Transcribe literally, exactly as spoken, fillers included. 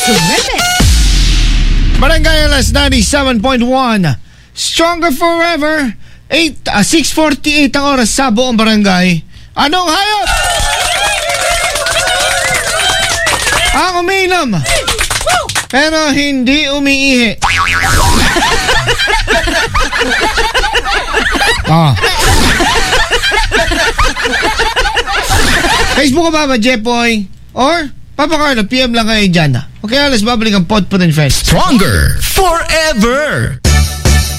Terrific. Barangay Alas ninety-seven point one. Stronger Forever. eight, uh, six forty-eight ang oras sa buong barangay. Anong hayop ang umiinom pero hindi umiihi? Ah. Facebook ko ba ba, Jepoy? Or Papa Carlo, P M lang kayo dyan. Okay, alas babalik ang Pod po din, friends. Stronger Forever.